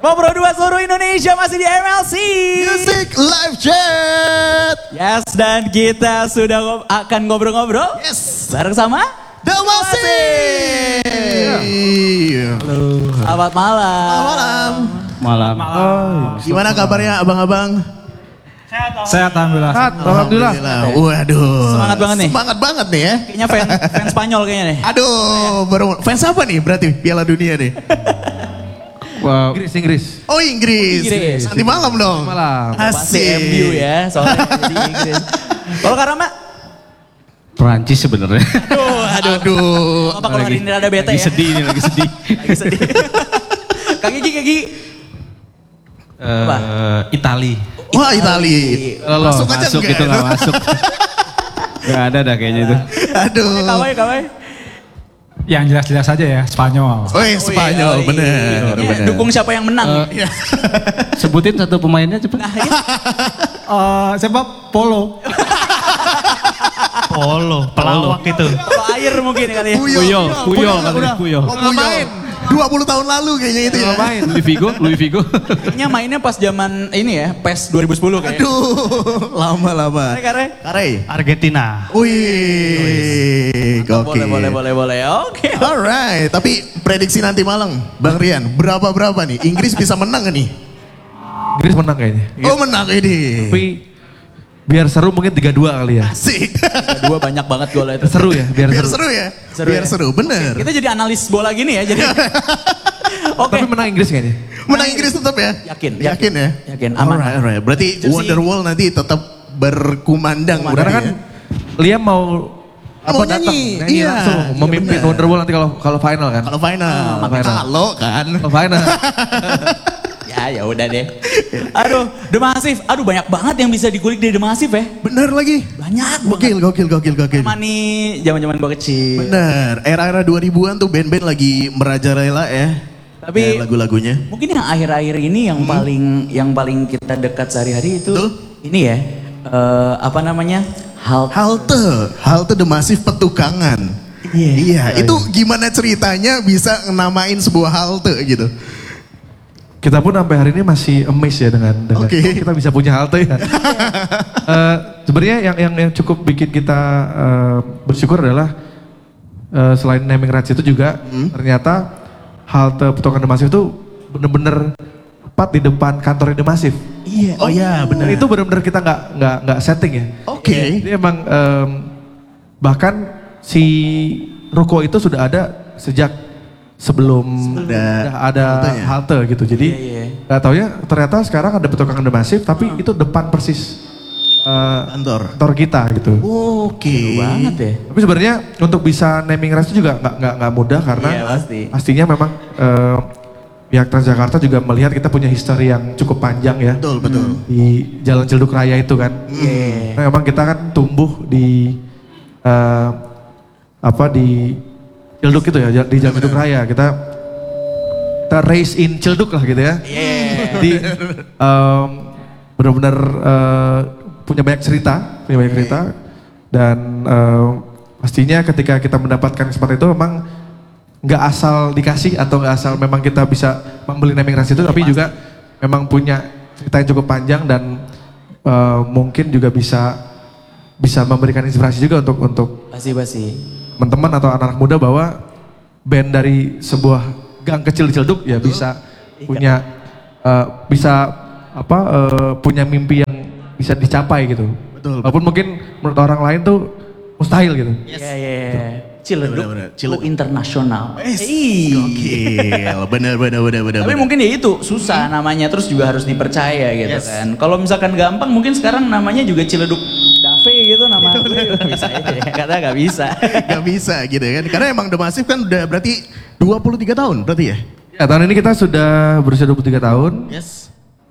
Ngobrol dua seluruh Indonesia masih di MLC Music Live Chat. Yes, dan kita sudah akan ngobrol-ngobrol. Yes. Bareng sama Damasi. Halo. Selamat malam. Malam. Gimana kabarnya abang-abang? Sehat alhamdulillah. Alhamdulillah. Waduh. Semangat banget nih. Semangat banget nih ya. Kayaknya fans Spanyol kayaknya nih. Aduh, baru fans apa nih berarti Piala Dunia nih? Wow. Inggris. Oh Inggris. Nanti malam dong. Malam. Pasti MU ya, soalnya jadi Inggris. Kalau Karama? Perancis sebenarnya. Aduh. Apa kalau hari ini ada bete Lagi ya? sedih nih, lagi sedih. Lagi sedih. Kak Gigi. Itali. Wah Itali. Masuk aja masuk enggak? itu nggak masuk. Gak ada dah kayaknya itu. Aduh. Kawai. Yang jelas-jelas aja ya, Spanyol. Oh Spanyol, bener. Dukung siapa yang menang? Sebutin satu pemainnya cepet. Siapa? Polo. Pelawak itu. Kalau air mungkin kali ya. Puyol katanya, Puyol. Oh, Puyol. 20 tahun lalu kayaknya itu ya. Main Louis Figo. Kayaknya mainnya pas zaman ini ya, PES 2010 kayaknya. Aduh, lama. Kare. Argentina. Wih, gokil. Boleh. Oke. Alright, tapi prediksi nanti malam, Bang Rian, berapa nih? Inggris bisa menang gak nih? Inggris menang kayaknya. Oh menang ini. Tapi biar seru mungkin 3-2 kali ya. Asik. Dua banyak banget gol itu. Seru ya, biar seru. Biar seru, bener. Kita jadi analis bola gini ya, jadi. Oke. Tapi menang Inggris kayaknya. Menang Inggris tetap ya? Yakin ya? Yakin, aman. Alright. Berarti Wonderwall nanti tetap berkumandang. Karena kan Liam mau datang nyanyi, nyanyi iya, langsung memimpin bener. Wonderwall nanti kalau final kan. Kalau final. Kalau final. Ya udah deh. Aduh, The Massive. Aduh banyak banget yang bisa dikulik dari The Massive ya. Bener lagi. Banyak Gokil. Sama nih zaman-zaman gua kecil. Bener, era-era 2000-an tuh band-band lagi merajalela ya. Tapi lagu-lagunya. mungkin yang akhir-akhir ini yang paling kita dekat sehari-hari itu Betul. ini ya. Apa namanya? Halte The Massive Petukangan. Iya, itu gimana ceritanya bisa namain sebuah halte gitu? Kita pun sampai hari ini masih amazed ya dengan Oke. kita bisa punya halte ya. Sebenarnya yang cukup bikin kita bersyukur adalah selain naming rights itu juga ternyata halte Petukangan The Massive itu bener-bener tepat di depan kantor The Massive. Iya. Oh iya, benar. Itu bener-bener kita nggak setting ya. Oke. Jadi emang bahkan si ruko itu sudah ada sejak sebelum ada halte gitu. Jadi nggak taunya ternyata sekarang ada Petukangan The Massive tapi itu depan persis kantor kita gitu. Oke. banget ya. Tapi sebenarnya untuk bisa naming rights itu juga nggak mudah karena pastinya memang pihak Transjakarta juga melihat kita punya history yang cukup panjang ya. Betul. Di Jalan Ciledug Raya itu kan. Nah, memang kita kan tumbuh di di Ciledug itu ya, di Jalan Ciledug Raya. Kita raise in Ciledug lah gitu ya. Jadi benar-benar punya banyak cerita dan pastinya ketika kita mendapatkan kesempatan itu memang nggak asal dikasih atau nggak asal memang kita bisa membeli naming rights itu, tapi juga memang punya cerita yang cukup panjang dan mungkin juga bisa memberikan inspirasi juga untuk teman-teman atau anak-anak muda bahwa band dari sebuah gang kecil di Ciledug ya bisa punya punya mimpi yang bisa dicapai gitu. Betul. Walaupun mungkin menurut orang lain tuh mustahil gitu. Iya. Ciledug Ciledug. internasional. Gokil. Bener. Tapi mungkin ya itu susah namanya, terus juga harus dipercaya gitu kan. Kalau misalkan gampang mungkin sekarang namanya juga Ciledug Dave gitu nama gue bisa aja ya. Karena gak bisa. Gak bisa gitu kan. Karena emang The Massive kan udah berarti 23 tahun berarti ya? Ya tahun ini kita sudah berusia 23 tahun. Yes.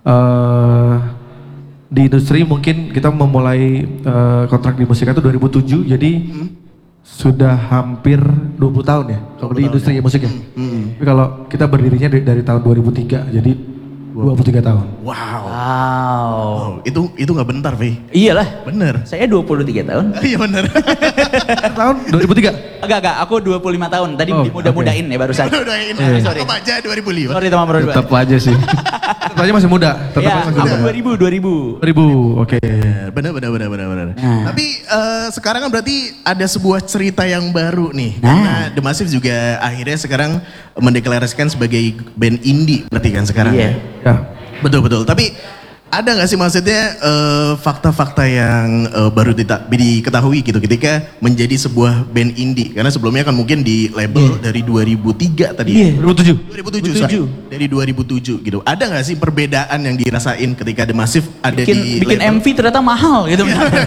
Di industri mungkin kita memulai kontrak di musik itu 2007, jadi sudah hampir 20 tahun ya kalau di industri musik ya. Tapi kalau kita berdirinya dari tahun 2003, jadi 23 tahun. Wow. Wow. Oh, itu nggak bentar, Vey. Iyalah. Bener. Saya 23 tahun. Iya bener. Tahun 2003. Enggak, aku 25 tahun. Tadi Oh, dimudah-mudahin ya barusan. Doain. Sorry. Apa aja 2005. Sorry teman berdua. Tetap aja sih. Tetap aja masih muda. Tetap Ya, aja masih aku muda. 2000. 2000, oke. Bener. Nah. Tapi sekarang kan berarti ada sebuah cerita yang baru nih. Nah. Karena The Massive juga akhirnya sekarang mendeklarasikan sebagai band indie berarti kan sekarang. Iya. Ya. Betul. Tapi ada gak sih maksudnya fakta-fakta yang baru diketahui gitu ketika menjadi sebuah band indie? Karena sebelumnya kan mungkin di label dari 2003 tadi. Iya. 2007. sorry. Dari 2007 gitu. Ada gak sih perbedaan yang dirasain ketika The Massive ada di Bikin label? MV ternyata mahal gitu.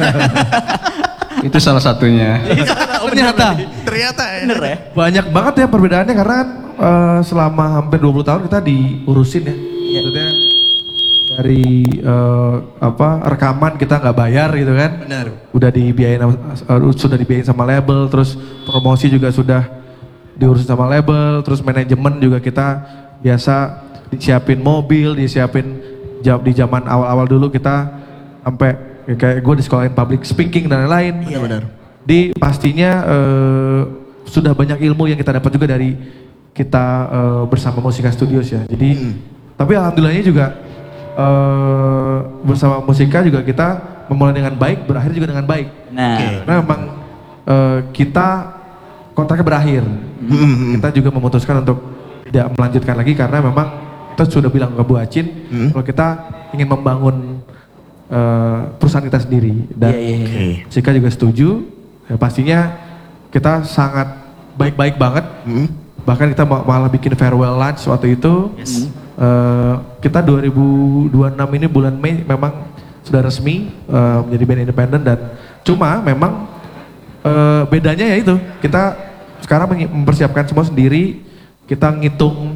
Itu salah satunya. Ternyata ya. Bener ya? Banyak banget ya perbedaannya karena kan selama hampir 20 tahun kita diurusin ya. Maksudnya dari rekaman kita nggak bayar gitu kan. Benar. Sudah dibiayain sama label, terus promosi juga sudah diurusin sama label, terus manajemen juga kita biasa disiapin mobil, disiapin di zaman awal-awal dulu kita sampai kayak gue di sekolahin public speaking dan lain-lain. Iya benar. Di pastinya sudah banyak ilmu yang kita dapat juga dari kita bersama Musika Studios ya. Jadi tapi alhamdulillahnya juga bersama Musika juga kita memulai dengan baik, berakhir juga dengan baik. Nah. Karena memang kita kontraknya berakhir. Kita juga memutuskan untuk tidak melanjutkan lagi karena memang kita sudah bilang ke Bu Acin kalau kita ingin membangun perusahaan kita sendiri dan Iya. Musika juga setuju. Ya, pastinya kita sangat baik-baik banget. Bahkan kita malah bikin farewell lunch waktu itu. Yes. Kita 2026 ini bulan Mei memang sudah resmi menjadi band independen dan cuma memang bedanya ya itu kita sekarang mempersiapkan semua sendiri, kita ngitung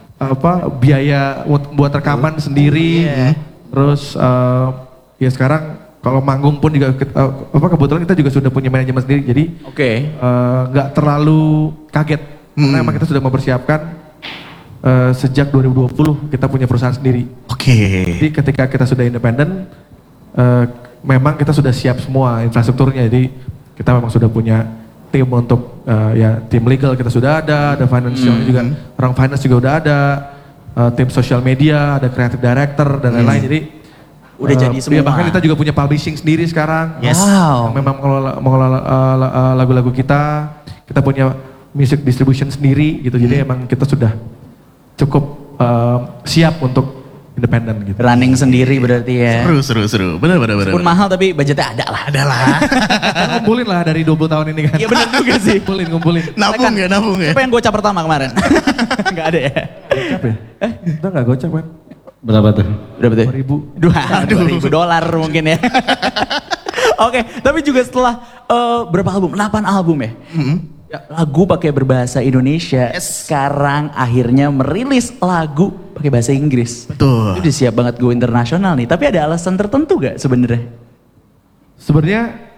biaya buat rekaman sendiri, terus ya sekarang kalau manggung pun juga kebetulan kita juga sudah punya manajemen sendiri jadi nggak terlalu kaget karena memang kita sudah mempersiapkan sejak 2020 kita punya perusahaan sendiri. Jadi ketika kita sudah independen, memang kita sudah siap semua infrastrukturnya. Jadi kita memang sudah punya tim untuk tim legal kita sudah ada financial juga, orang finance juga udah ada, tim social media, ada creative director dan lain-lain. Jadi udah jadi semua. Ya, bahkan kita juga punya publishing sendiri sekarang. Wow. Yang memang mengelola lagu-lagu kita punya music distribution sendiri gitu. Jadi emang kita sudah cukup siap untuk independen gitu. Running sendiri berarti ya. Seru. Bener. Pun mahal tapi budgetnya ada lah. Kan ngumpulin lah dari 20 tahun ini kan. Iya benar juga sih. Ngumpulin. Nabung ya. Siapa yang gocap pertama kemarin? Enggak ada ya? Gocap ya? Kita gak gocap kan? Berapa tuh? Berapa tuh? 2000. $2.000 mungkin ya. Oke, tapi juga setelah berapa album? 8 album ya? Ya, lagu pakai berbahasa Indonesia. Sekarang akhirnya merilis lagu pakai bahasa Inggris. Betul. Itu udah siap banget go internasional nih. Tapi ada alasan tertentu gak sebenarnya? Sebenarnya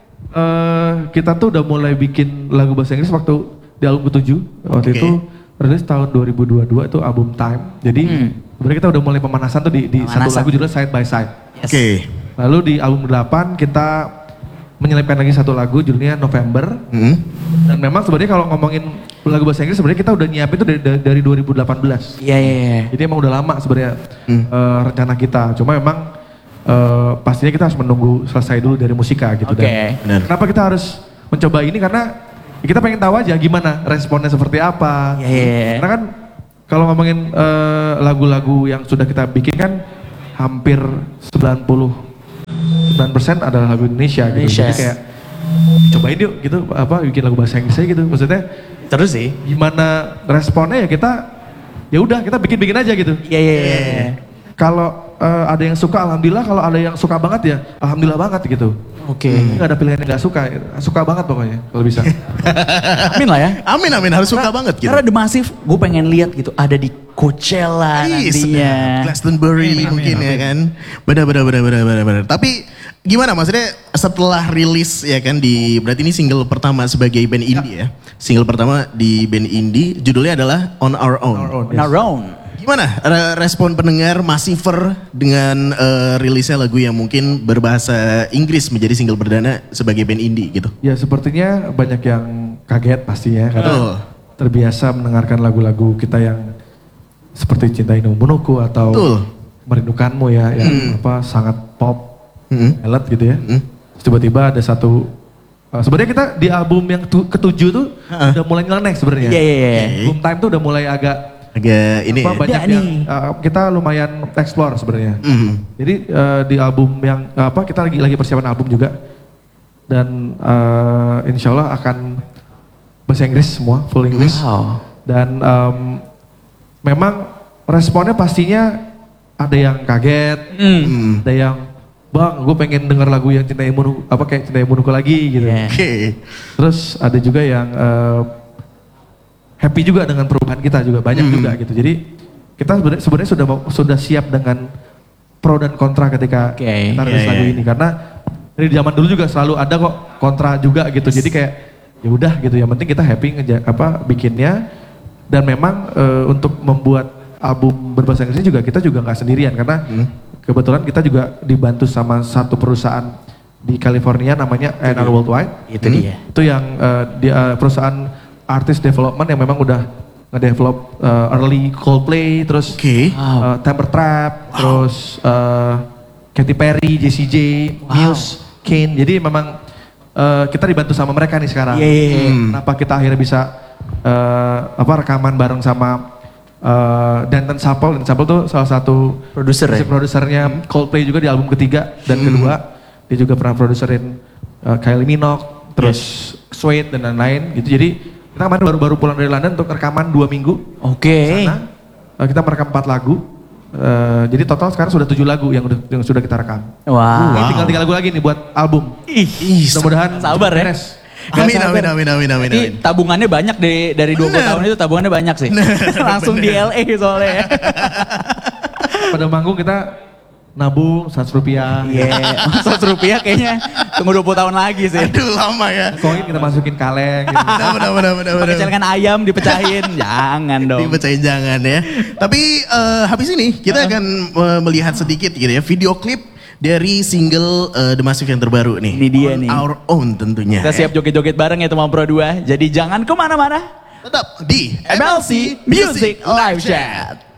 kita tuh udah mulai bikin lagu bahasa Inggris waktu di album ke-7. Waktu itu rilis tahun 2022 itu album Time. Jadi sebenarnya kita udah mulai pemanasan tuh di satu lagu judulnya Side by Side. Yes. Lalu di album 8 kita menyelipkan lagi satu lagu judulnya November. Dan memang sebenarnya kalau ngomongin lagu bahasa Inggris sebenarnya kita udah nyiapin itu dari 2018. Iya. Jadi emang udah lama sebenarnya rencana kita. Cuma memang pastinya kita harus menunggu selesai dulu dari Musika gitu. Dan kenapa kita harus mencoba ini karena kita pengen tahu aja gimana responnya seperti apa. Karena kan kalau ngomongin lagu-lagu yang sudah kita bikin kan hampir 99% adalah lagu Indonesia gitu. Jadi kayak cobain yuk gitu bikin lagu bahasa Inggris aja gitu. Maksudnya terus sih gimana responnya ya kita kita bikin aja gitu. Iya. Kalau ada yang suka alhamdulillah, kalau ada yang suka banget ya alhamdulillah banget gitu. Nggak ada pilihan yang nggak suka banget pokoknya kalau bisa. Amin lah ya. Amin harus suka banget gitu. Karena The Massive gue pengen lihat gitu ada di Coachella nantinya. Glastonbury mungkin ya kan. Benar. Tapi gimana maksudnya setelah rilis ya kan berarti ini single pertama sebagai band indie ya. Single pertama di band indie judulnya adalah On Our Own. On Our Own. Gimana respon pendengar Massiver dengan rilisnya lagu yang mungkin berbahasa Inggris menjadi single perdana sebagai band indie gitu? Ya sepertinya banyak yang kaget pasti ya karena Betul. terbiasa mendengarkan lagu-lagu kita yang seperti Cintai Numunuku atau Betul. Merindukanmu ya yang sangat pop, ballad gitu ya. Terus tiba-tiba ada satu sebenarnya kita di album yang ketujuh tuh udah mulai nyeleneh sebenarnya. Iya. Boom Time tuh udah mulai agak Ini banyak Beda yang nih. kita lumayan explore sebenarnya. Jadi di album yang kita lagi persiapan album juga dan insya Allah akan bahasa Inggris semua, full English. Wow. Dan memang responnya pastinya ada yang kaget, ada yang bang, gue pengen denger lagu yang Cintai Munuku, kayak Cintai Munuku lagi gitu. Yeah. Oke. Terus ada juga yang happy juga dengan perubahan kita juga banyak juga gitu. Jadi kita sebenarnya sudah siap dengan pro dan kontra ketika kita rilis lagu ini karena dari zaman dulu juga selalu ada kok kontra juga gitu. Jadi kayak ya udah gitu. Yang penting kita happy bikinnya dan memang untuk membuat album berbahasa Inggris juga kita juga nggak sendirian karena kebetulan kita juga dibantu sama satu perusahaan di California namanya A&R Worldwide. Itu dia. Itu yang perusahaan artist development yang memang udah nge-develop early Coldplay, terus Temper Trap, terus Katy Perry, Jessie J, Muse, Kane. Jadi memang kita dibantu sama mereka nih sekarang. Kenapa kita akhirnya bisa rekaman bareng sama Danton Sapple. Dan Sapple tuh salah satu produsernya Coldplay juga di album ketiga dan kedua. Dia juga pernah produserin Kylie Minogue, terus Suede dan lain-lain gitu. Jadi kita kemarin baru pulang dari London untuk rekaman 2 minggu. Oke. Sana, kita merekam 4 lagu. Jadi total sekarang sudah 7 lagu yang sudah kita rekam. Wow. Ini tinggal 3 lagu lagi nih buat album. Mudah-mudahan sabar ya. beres. Amin. Ini tabungannya banyak dari 20 tahun itu tabungannya banyak sih. Langsung di LA soalnya. Pada manggung kita nabung 100 rupiah. Iya, 100 rupiah kayaknya tunggu 20 tahun lagi sih. Aduh lama ya. Koin kita masukin kaleng gitu. Benar. Pakai celengan ayam dipecahin, jangan dong. Dipecahin jangan ya. Tapi habis ini kita akan melihat sedikit gitu ya video klip dari single The Massive yang terbaru nih. Ini dia On nih. Our Own tentunya. Kita siap joget-joget bareng ya teman Pro 2. Jadi jangan kemana-mana. Tetap di MLC Music Live Chat.